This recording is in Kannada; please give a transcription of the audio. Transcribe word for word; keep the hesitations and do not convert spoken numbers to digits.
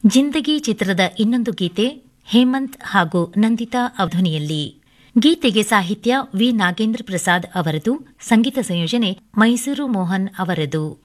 ಜಿಂದಗಿ ಚಿತ್ರದ ಇನ್ನೊಂದು ಗೀತೆ ಹೇಮಂತ್ ಹಾಗೂ ನಂದಿತಾ ಅವಧನಿಯಲ್ಲಿ. ಗೀತೆಗೆ ಸಾಹಿತ್ಯ ವಿ ನಾಗೇಂದ್ರ ಪ್ರಸಾದ್ ಅವರದು, ಸಂಗೀತ ಸಂಯೋಜನೆ ಮೈಸೂರು ಮೋಹನ್ ಅವರದು.